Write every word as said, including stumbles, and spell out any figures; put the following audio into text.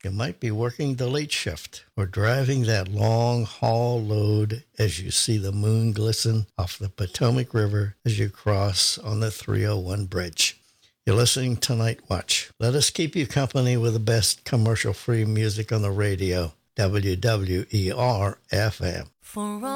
You might be working the late shift or driving that long haul load as you see the moon glisten off the Potomac River as you cross on the three oh one bridge. You're listening to Night Watch. Let us keep you company with the best commercial-free music on the radio. W W E R F M. For